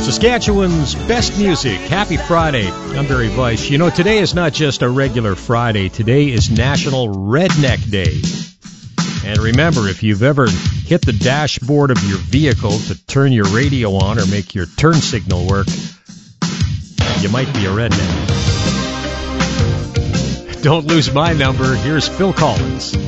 Saskatchewan's best music. Happy Friday. I'm Barry Weiss. You know, today is not just a regular Friday. Today is National Redneck Day. And remember, if you've ever hit the dashboard of your vehicle to turn your radio on or make your turn signal work, you might be a redneck. Don't lose my number. Here's Phil Collins.